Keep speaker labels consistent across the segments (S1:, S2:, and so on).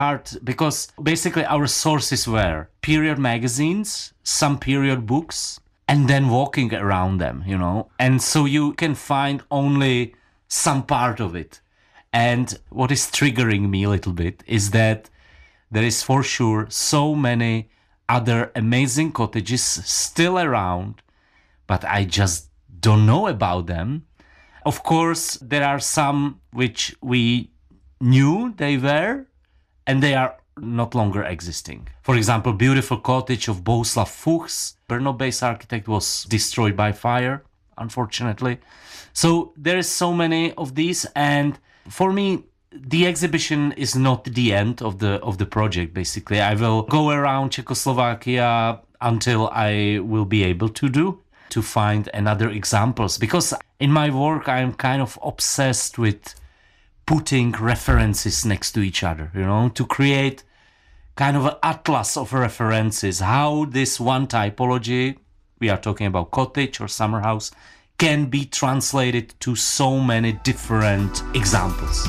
S1: hard because basically our sources were period magazines, some period books, and then walking around them, And so you can find only some part of it. And what is triggering me a little bit is that there is for sure so many other amazing cottages still around, but I just don't know about them. Of course, there are some which we knew they were, and they are not longer existing. For example, beautiful cottage of Bohuslav Fuchs, Brno-based architect, was destroyed by fire, unfortunately. So there is so many of these, and for me, the exhibition is not the end of the project. Basically, I will go around Czechoslovakia until I will be able to find another examples, because in my work I'm kind of obsessed with putting references next to each other, to create kind of an atlas of references, how this one typology, we are talking about cottage or summer house, can be translated to so many different examples.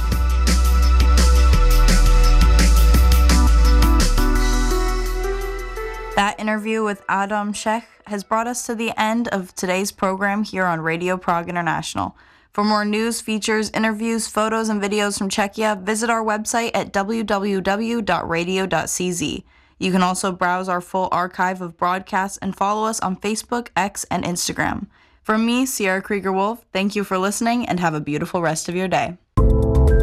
S2: That interview with Adam Šech has brought us to the end of today's program here on Radio Prague International. For more news, features, interviews, photos, and videos from Czechia, visit our website at www.radio.cz. You can also browse our full archive of broadcasts and follow us on Facebook, X, and Instagram. From me, Sierra Krieger-Wolf, thank you for listening and have a beautiful rest of your day.